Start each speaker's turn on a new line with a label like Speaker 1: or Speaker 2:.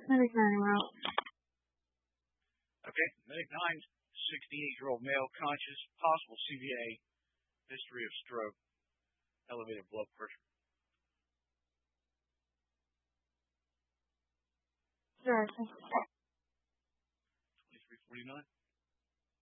Speaker 1: Medic 9, we're out.
Speaker 2: Okay, Medic 9, 68-year-old male, conscious, possible CVA, history of stroke, elevated blood pressure.
Speaker 1: Sure, thank you.
Speaker 2: 2349.